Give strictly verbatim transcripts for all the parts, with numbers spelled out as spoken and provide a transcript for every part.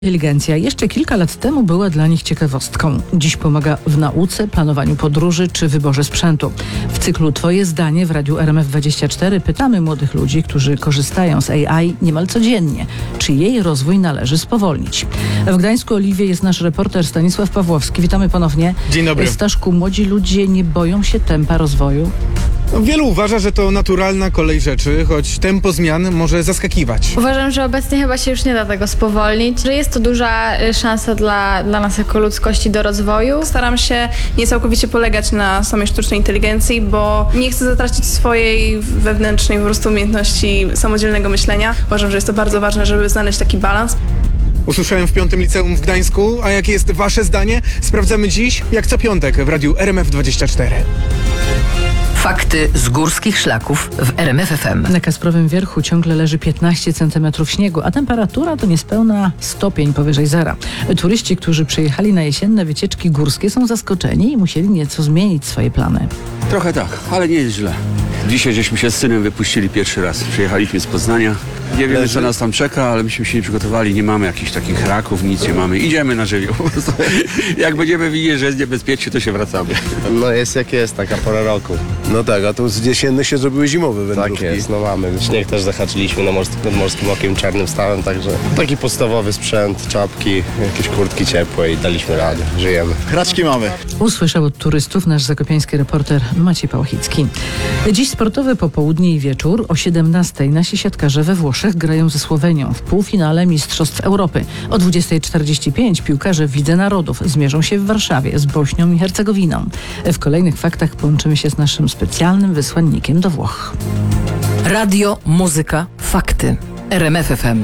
Inteligencja jeszcze kilka lat temu była dla nich ciekawostką. Dziś pomaga w nauce, planowaniu podróży czy wyborze sprzętu. W cyklu Twoje zdanie w Radiu R M F dwadzieścia cztery pytamy młodych ludzi, którzy korzystają z A I niemal codziennie, czy jej rozwój należy spowolnić. W Gdańsku Oliwie jest nasz reporter Stanisław Pawłowski. Witamy ponownie. Dzień dobry. Staszku, młodzi ludzie nie boją się tempa rozwoju? No, wielu uważa, że to naturalna kolej rzeczy, choć tempo zmian może zaskakiwać. Uważam, że obecnie chyba się już nie da tego spowolnić, że jest to duża y, szansa dla, dla nas jako ludzkości do rozwoju. Staram się nie całkowicie polegać na samej sztucznej inteligencji, bo nie chcę zatracić swojej wewnętrznej po prostu umiejętności samodzielnego myślenia. Uważam, że jest to bardzo ważne, żeby znaleźć taki balans. Usłyszałem w piątym liceum w Gdańsku, a jakie jest wasze zdanie? Sprawdzamy dziś, jak co piątek w Radiu R M F dwadzieścia cztery. Fakty z górskich szlaków w R M F F M. Na Kasprowym Wierchu ciągle leży piętnaście centymetrów śniegu, a temperatura to niespełna stopień powyżej zera. Turyści, którzy przyjechali na jesienne wycieczki górskie, są zaskoczeni i musieli nieco zmienić swoje plany. Trochę tak, ale nie jest źle. Dzisiaj żeśmy się z synem wypuścili pierwszy raz. Przyjechaliśmy z Poznania. Nie wiemy, co nas tam czeka, ale myśmy się nie przygotowali. Nie mamy jakichś takich raków, nic nie mamy. Idziemy na żywioł. Po prostu. Jak będziemy widzieć, że jest niebezpiecznie, to się wracamy. No jest jak jest, taka pora roku. No tak, a tu z jesiennych się zrobiły zimowe wędrówki. Tak jest, no mamy. Śnieg też zahaczyliśmy na mors- nad Morskim Okiem Czarnym stałem, także taki podstawowy sprzęt, czapki, jakieś kurtki ciepłe i daliśmy radę. Żyjemy. Hraczki mamy. Usłyszał od turystów nasz zakopiański reporter Maciej Pałachicki. Dziś sportowe popołudnie i wieczór. O siedemnastej nasi siatkarze we Włoszech grają ze Słowenią w półfinale Mistrzostw Europy. O dwudziestej czterdzieści pięć piłkarze w Lidze Narodów zmierzą się w Warszawie z Bośnią i Hercegowiną. W kolejnych faktach połączymy się z naszym specjalnym wysłannikiem do Włoch. Radio, muzyka, fakty. R M F F M.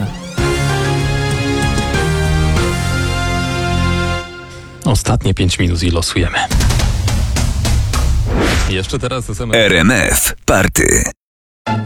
Ostatnie pięć minut i losujemy. Jeszcze teraz S M S. R M F Party.